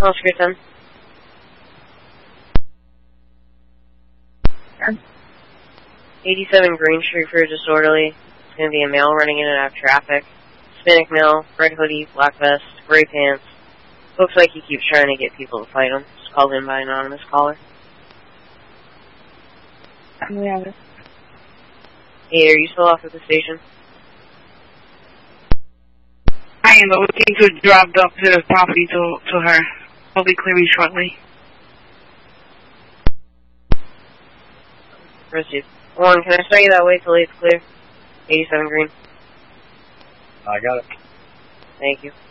Oscar 10. 87 Green Street for disorderly. It's going to be a male running in and out of traffic. Hispanic male, red hoodie, black vest, gray pants. Looks like he keeps trying to get people to fight him. It's called in by an anonymous caller. Yeah. Hey, are you still off at the station? I am, but we need to drop the opposite property to her. We'll be clearing shortly. Proceed. One, can I start you that way till it's clear? 87 Green. I got it. Thank you.